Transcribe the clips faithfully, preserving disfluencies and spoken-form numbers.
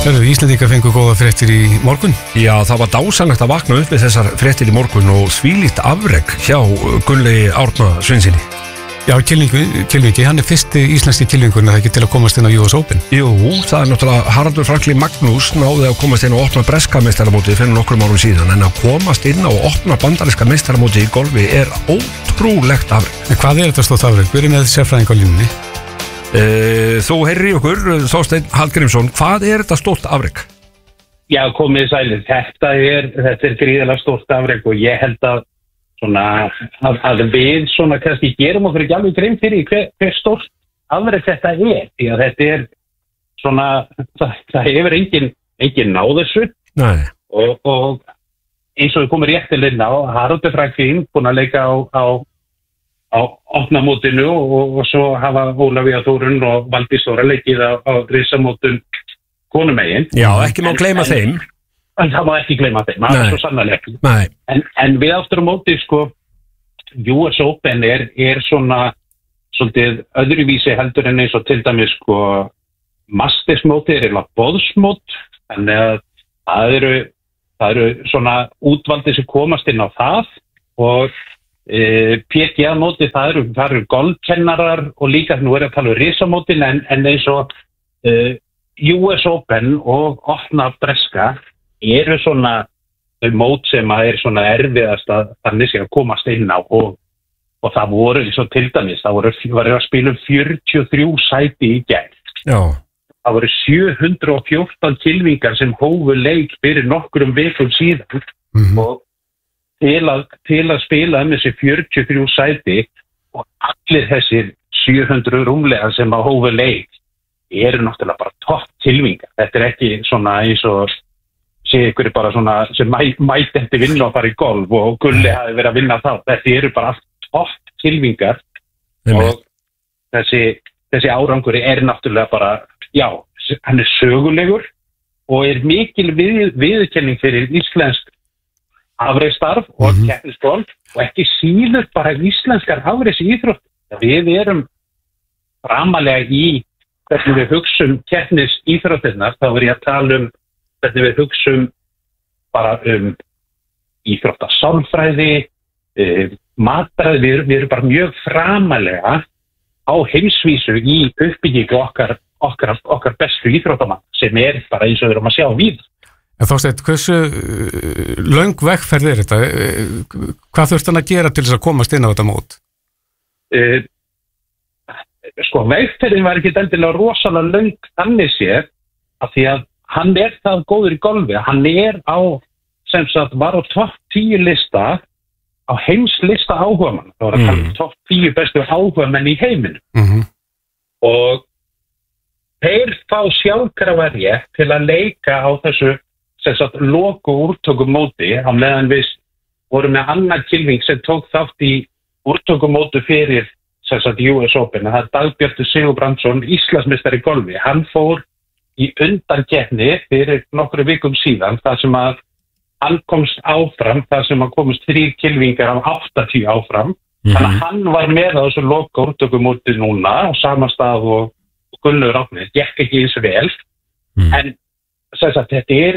Hörðu, Íslendingar fengu góða fréttir í morgun. Já, það var dásanlegt að vakna upp við þessar fréttir í morgun og þvílíkt afrek hjá Gunnlaugi Árna Sveinssyni. Já, Kylfingi, hann er fyrsti íslenski kylfingurinn að það ekki til að komast inn á U S Open. Jú, það er náttúrulega Haraldur Franklin Magnús náði að komast inn á opna breska meistaramótið fyrir nokkrum árum síðan, en að komast inn á opna bandaríska meistaramótið í golfi er ótrúlegt afrek. En hvað er þetta stórt afrek? Við erum með sérfræðing á línunni. Uh, þú heyrir í okkur, Þorsteinn Hallgrímsson, hvað er þetta stórt afrek? Já, komið sælir, þetta er, þetta er gríðarlega stórt afrek og ég held að, svona, að, að við svona kannski gerum okkur ekki alveg grein fyrir hver, hver stórt afrek þetta er, því að þetta er svona, það, það hefur engin, engin náð þessu og, og eins og við komum réttilega á, Haraldur Franklin búin að leika á, á á opnamótinu og, og svo hafa Ólafía Þórunn og Valdís Þóra leikið á, á risamótun konumegin. Já, ekki má gleyma þeim. En það má ekki gleyma þeim, það er svo sannarlega ekki. Nei. En, en við aftur á móti, sko, U S Open er, er svona svolítið öðruvísi heldur en eins og til dæmis, sko, Mastersmóti er eða boðsmót, þannig að það eru, það eru svona útvaldi sem komast inn á það og Uh, P G A-móti, það eru, það eru golfkennarar og líka nú er að tala um risamótin en, en eins og uh, U S Open og opna breska eru svona mót sem að er svona erfiðast að þannig sé að komast inn á og, og það voru eins og til dæmis, það voru, voru að spila fjörutíu og þrjú sæti í gær. Já. Það voru sjö hundruð og fjórtán kylfingar sem hófu leik fyrir nokkrum vikum síðan mm-hmm. og Til að, til að spila um þessi fjörutíu og þrjú sæti og allir þessir sjö hundruð rúmlega sem að hófu leik eru náttúrulega bara topp kylfingar. Þetta er ekki svona eins og sé ykkur bara svona sem mæ, mæti eftir vinna og fara í golf og Gulli hafi verið að vinna þá. Þetta eru bara allt topp kylfingar og þessi, þessi árangur er náttúrulega bara, já, hann er sögulegur og er mikil við, viðurkenning fyrir íslensk afreiksstarf og mm-hmm. keppnisgolf og ekki síður bara íslenskar afreikssíþróttir. Við erum framalega í hvernig við hugsum keppnisíþróttirnar, þá er ég að tala um hvernig við hugsum bara um íþróttasálfræði, eh, matræði, við, við erum bara mjög framalega á heimsvísu í uppbyggingu okkar, okkar, okkar bestu íþróttamann sem er bara eins og við erum að sjá við. En Þorsteinn, hversu löng vegferð er þetta? Hvað þurft hann að gera til þess að komast inn á þetta mót? Uh, sko, vegferðin var ekki endilega rosalega löng þannig séð af því að hann er það góður í golfi. Hann er á, sem sagt, var á topp tíu lista á heimslista áhugamann. Það var að tala um topp tíu bestu áhugamenn í heiminum. Mm-hmm. Og þeir fá sjálfkrafa rétt til að leika á þessu sem sagt loku úrtökumóti á meðan við vorum með annar kylfing sem tók þátt í úrtökumóti fyrir sem sagt U S Open. Það er Dagbjartur Sigurbrandsson, Íslandsmeistari í golfi. Hann fór í undankeppni fyrir nokkru vikum síðan þar sem að hann komst áfram, þar sem að komst þrír kylfingar af áttatíu áfram. Mm-hmm. Þannig að hann var með á þessu loku úrtökumóti núna á sama stað og Gunnlaugur Árni. Gekk ekki eins vel. Mm. En Sagt, þetta er,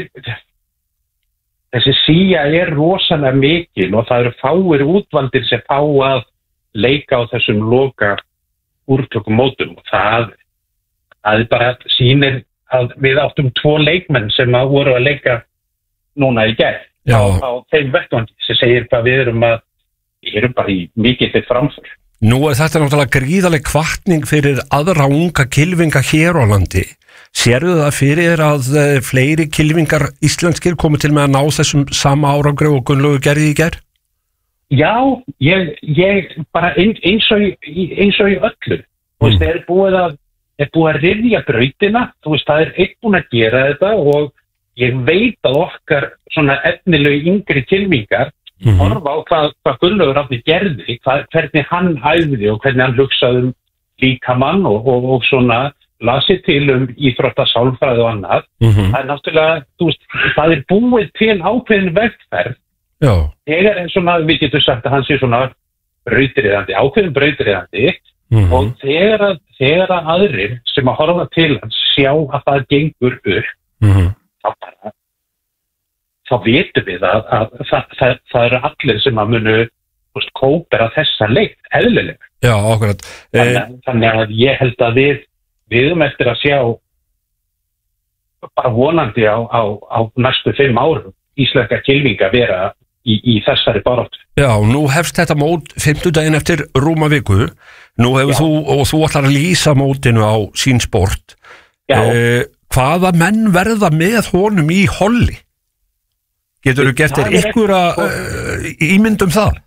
þessi síja er rosalega mikil og það eru fáir útvaldir sem fá að leika á þessum loka úrtökumótum og það, það er bara sýnir að við áttum tvo leikmenn sem að voru að leika núna í gær á, á þeim vettvangi sem segir hvað við erum að við erum bara í mikið til framför. Nú er þetta náttúrulega gríðaleg hvatning fyrir aðra unga kylfinga hér á landi. Sérðu það fyrir að fleiri kylfingar íslenskir komu til með að ná þessum sama árangri og Gunnlaugur gerði í gær? Já, ég, ég bara eins, eins, og, eins og í öllu. Mm. Þú veist, það er búið að, er búið að rifja brautina, þú veist, það er einn búin að gera þetta og ég veit að okkar svona efnilegu yngri kylfingar mm-hmm. horfa á hvað, hvað Gunnlaugur Árni gerði, hvað, hvernig hann æfði og hvernig hann hugsaði um líkamann og, og, og svona lasið til um íþróttasálfræði og annað. Mm-hmm. Það er náttúrulega, þú veist, það er búið til ákveðin vegferð. Já. Þegar er svona, við getum sagt að hann sé svona brautriðandi, ákveðin brautriðandi mm-hmm. og þegar að, þegar að aðrir sem að horfa til hans sjá að það gengur upp mm-hmm. þá bara þá vitum við að, að það, það, það eru allir sem að munu veist, kópera þessa leik eðlilega. Já, akkurat. Þannig, eh, þannig að ég held að við við um eftir að sjá bara vonandi á, á, á næstu fimm árum íslenska kylfinga vera í, í þessari baráttu. Já, nú hefst þetta mót fimmtudaginn eftir rúma viku. Nú hefur þú, og þú ætlar að lýsa mótinu á sín sport. Já. Eh, hvaða menn verða með honum í holli? Getur þú gert þér ykkur að uh, ímyndum það?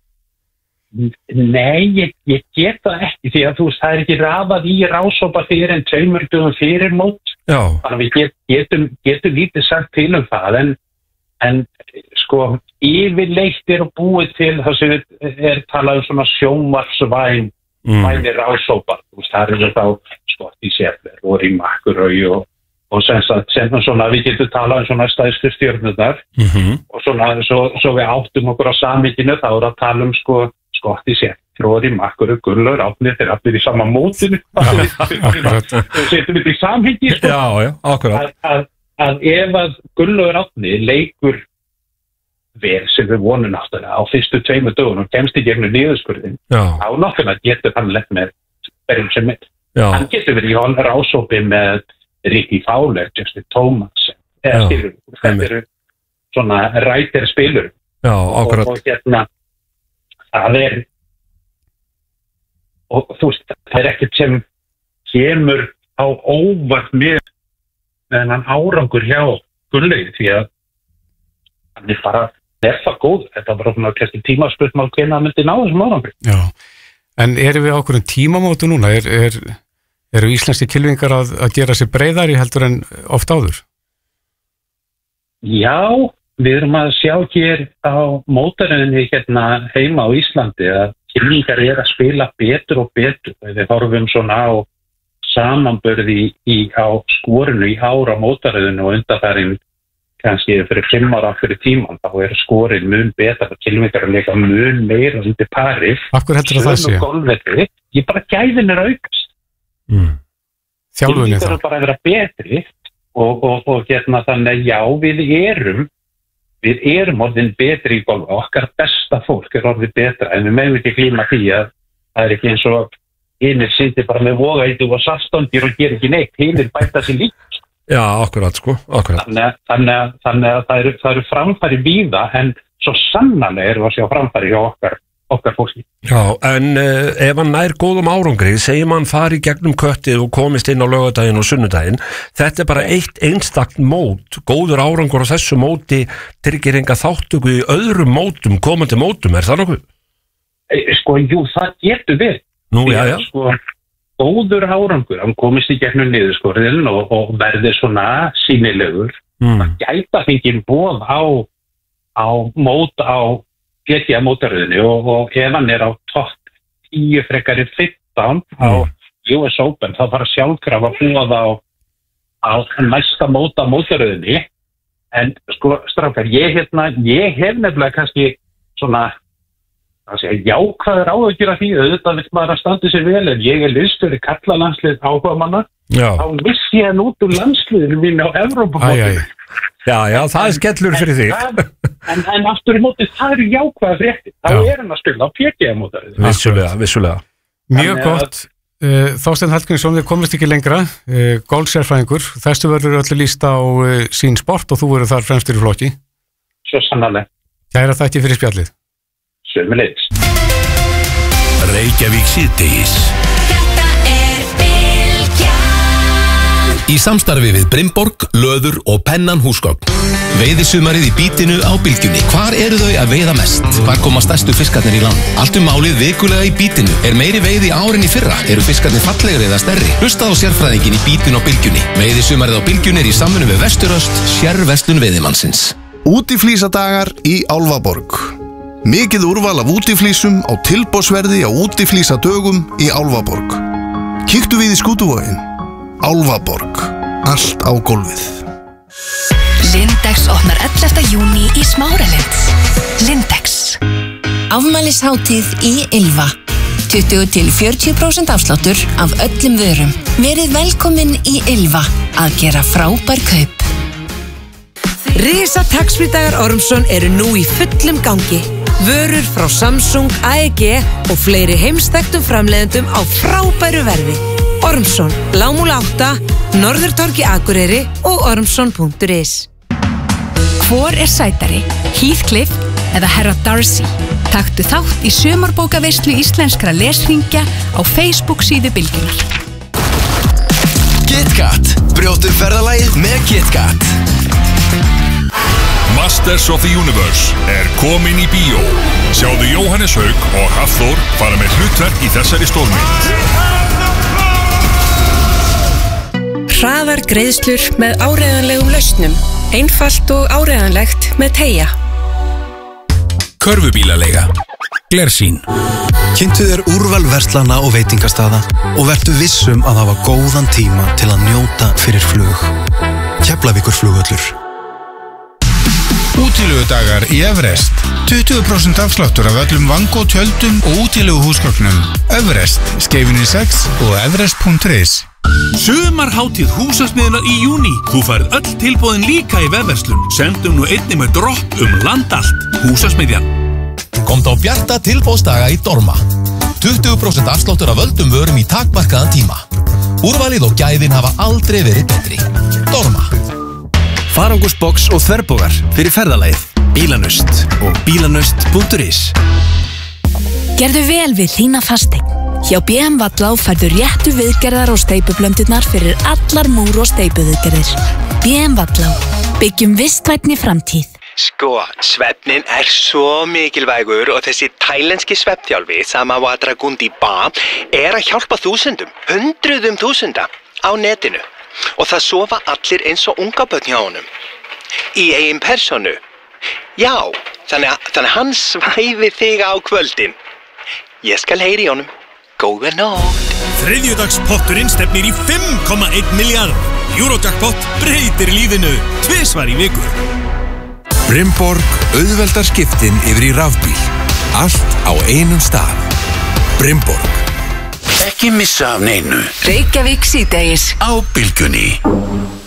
Nei, ég, ég get það ekki því að þú veist, það er ekki rafað í rásópa fyrir en tveimur dögum fyrir mót. Já. Þannig að við get, getum, getum lítið sagt til um það, en, en sko, yfirleitt er búið til það sem er talað um svona sjónvarsvæn, mm. vænir rásópa. Þú veist, það er þá skott í sefler og rímakkurau og, og sem sagt, sem svona, við getum talað um svona stæðstu stjörnurnar mm-hmm. og svona, svo, svo við áttum okkur á samvíkinu, þá er að tala um sko skott í sér, tróði, makkur, gullur, átnir, þeir allir í sama mótinu, þau setjum við í samhengi, sko, já, já, akkurat. Að, að, að ef að gullur átnir leikur vel sem við vonum náttúrulega á fyrstu tveimu dögun og kemst í gegnum niðurskurðin, þá náttúrulega getur hann lett með berjum sem mitt. Hann getur verið í hann rásópi með Ricky Fowler, Justin Thomas, eða skilur, þetta eru svona rætir spilur. Já, akkurat. Og, og hérna, það er og þú veist, það er ekkert sem kemur á óvart með þennan árangur hjá Gunnlaugi því að hann er bara, er það góð þetta var svona kannski tímaspurning hvenær hann myndi ná þessum árangur. Já, en erum við á okkur tímamótu núna? Er, er, eru íslenski kylfingar að, að gera sér breiðari heldur en oft áður? Já, við erum að sjá hér á mótaröðinni hérna heima á Íslandi að kylfingar er að spila betur og betur. Við horfum svona á samanburði í, á skorinu í ára mótaröðinu og undanfærin kannski fyrir fimm ára fyrir tíman, þá er skorin mun betra og kylfingar að leika mun meira undir pari. Akkur heldur að það sé? Golfvelli, ég bara gæðin er aukast. Mm. Þjálfunni það? Kylfingar er bara að vera betri og, og, og hérna þannig já, við erum Við erum orðin betri í golfi, okkar besta fólk er orðin betra, en við meðum ekki glíma því að það er ekki eins og hinir sittir bara með vogætu og saltstangir og gerir ekki neitt, hinir bæta sér líka. Já, akkurat sko, akkurat. Þannig, þannig, þannig að það eru, það eru framfæri víða, en svo sannarlega erum við að sjá framfæri hjá okkar, okkar fólki. Já, en uh, ef hann nær góðum árangri, segjum hann fari gegnum köttið og komist inn á laugardaginn og sunnudaginn, þetta er bara eitt einstakt mót, góður árangur á þessu móti tryggir enga þáttöku í öðrum mótum, komandi mótum, er það nokkuð? Sko, jú, það getur við. Nú, já, já. Sko, góður árangur, hann komist í gegnum niðurskorðin og, og verði svona sýnilegur, mm. það gæta fengið boð á, á mót á P G A-mótaröðinni og, og ef hann er á topp tíu frekari fimmtán á U S Open þá fara sjálfkrafa búað á, á næsta móta mótaröðinni en sko strákar, ég, hérna, ég hef nefnilega kannski svona jákvæður áhugjur af því auðvitað vill maður að standa sér vel en ég er liðstjóri karlalandslið áhugamanna þá vissi ég hann út úr landsliðinu mín á Evrópumótinu. Já, já, það er skellur fyrir því. En, en aftur í móti, það eru jákvæða fréttir. Þá er hann að spila á P G A-mótaröðinni. Vissulega, vissulega. Mjög gott. Uh, Þorsteinn Hallgrímsson, við komumst ekki lengra. Uh, Golfsérfræðingur. Þessu verður öllu lýst á uh, sín sport og þú verður þar fremstur í flokki. Svo sannarlega. Kæra þætti fyrir spjallið. Sömuleiðis. Reykjavík síðdegis. Í samstarfi við Brimborg, Löður og Pennan húsgögn. Veiðisumarið í bítinu á Bylgjunni. Hvar eru þau að veiða mest? Hvar koma stærstu fiskarnir í land? Allt um málið vikulega í bítinu. Er meiri veiði ár en í fyrra? Eru fiskarnir fallegri eða stærri? Hlustað á sérfræðingin í bítinu á Bylgjunni. Veiðisumarið á Bylgjunni er í samvinnu við Vesturöst, sérverslun veiðimannsins. Útiflísadagar í Álfaborg. Mikið úrval af útiflísum á tilboðsverði á útiflísadögum í Álfaborg. Kíktu við í Skútuvoginn. Álfaborg. Allt á gólfið. Lindex opnar ellefta júní í Smáralind. Lindex. Afmælishátíð í Ylva. tuttugu til fjörutíu prósent afsláttur af öllum vörum. Verið velkomin í Ylva að gera frábær kaup. Risa tax-free-dagar Ormsson eru nú í fullum gangi. Vörur frá Samsung, A E G og fleiri heimsþekktum framleiðendum á frábæru verði. Ormsson, Lámúla átta, Norðurtorgi Akureyri og ormsson punktur is. Hvor er sætari, Heathcliff eða Herra Darcy? Taktu þátt í sumarbókaveislu íslenskra leshringja á Facebook síðu Bylgjunnar. KitKat, brjótu ferðalagið með KitKat. Masters of the Universe er komin í bíó. Sjáðu Jóhannes Haug og Hafþór fara með hlutverk í þessari stórmynd. Hraðar greiðslur með áreiðanlegum lausnum. Einfalt og áreiðanlegt með Teygja. Körfubílaleiga. Glersýn. Kynntu þér úrval verslana og veitingastaða og vertu vissum að hafa góðan tíma til að njóta fyrir flug. Keflavíkurflugvöllur. Útilegudagar í Everest. tuttugu prósent afsláttur af öllum vangó tjöldum og útileguhúsgögnum. Everest, Skeifunni sex og everest punktur is. Sumarhátíð húsasmiðjunar í júní. Þú færð öll tilboðin líka í vefverslun. Sendum nú einnig með dropp um land allt. Húsasmiðjan. Komdu á bjarta tilboðsdaga í Dorma. tuttugu prósent afsláttur af öllum vörum í takmarkaðan tíma. Úrvalið og gæðin hafa aldrei verið betri. Dorma. Farangursbox og þverbógar fyrir ferðalagið. Bílanust og bílanust punktur is. Gerðu vel við þína fasteign. Hjá B M Vallá færðu réttu viðgerðar og steypublöndirnar fyrir allar múr- og steypuviðgerðir. B M Vallá. Byggjum vistvænni framtíð. Sko, svefnin er svo mikilvægur og þessi tælenski svefnþjálfi Samawatra Gundiba er að hjálpa þúsundum, hundruðum þúsunda á netinu. Og það sofa allir eins og unga börn hjá honum. Í eigin personu. Já, þannig að, þannig að hann svæfi þig á kvöldin. Ég skal heyri honum. Góða nótt. Þriðjudagspotturinn stefnir í fimm komma einn milljarð. Eurojackpot breytir lífinu tvisvar í viku. Brimborg auðveldar skiptin yfir í rafbíl. Allt á einum stað. Brimborg. Ekki missa af neinu. Reykjavík síðdegis Á Bylgjunni.